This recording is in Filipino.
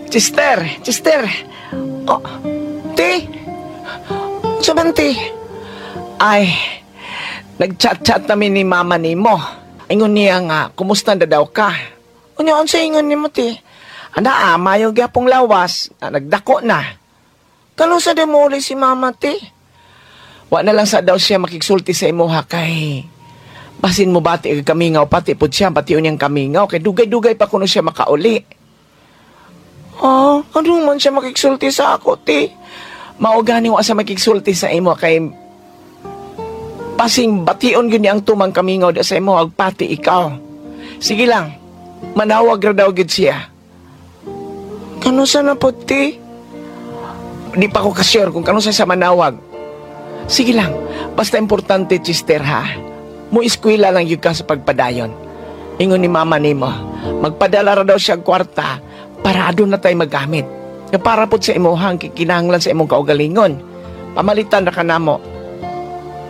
Chester. Oh, ti. Saman, ti. Ay, nag-chat-chat namin ni mama ni mo. Ingon niya nga, kumusta na daw ka? Unyan sa ingon ni mo, ti. Ana, mayo gyapong lawas, nagdako na. Kano sa demoli si mama, ti? Wa na lang sa daw siya makigsulti sa imuha kay basin mo bati kamingaw pati pud siya pati unyang kamingaw kay dugay-dugay pa kuno siya makauli. Ano man siya makigsulti sa ako, ti? Mao gani wa sa makigsulti sa imo kay pasing bation gyud ang tumang kamingaw da sa imo ag pati ikaw. Sige lang. Manawag ra daw gid siya. Kano sa na pud, ti? Di pa ko ka-sure kung kano sa manawag. Sige lang, basta importante, Chester, ha? Mu-eskwela lang yun ka sa pagpadayon. Ingon ni mama ni mo, magpadala ra daw siya kwarta para adun na tayo magamit. Para po sa imuhang kikinahanglan sa imong kaugalingon. Pamalitan na ka na mo.